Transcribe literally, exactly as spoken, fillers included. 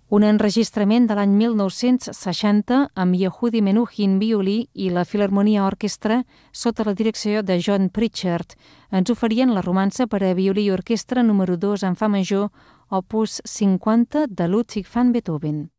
Un enregistrament de l'any mil nou-cents seixanta amb Yehudi Menuhin violí i la Filharmonia Orquestra sota la direcció de John Pritchard. Ens oferien la romança per a violí i orquestra número dos en fa major, opus cinquanta de Ludwig van Beethoven.